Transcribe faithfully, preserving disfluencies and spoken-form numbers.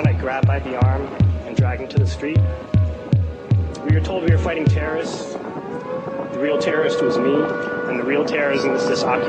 I grabbed by the arm and dragged him to the street. We were told we were fighting terrorists. The real terrorist was me, and the real terrorism was this occupation.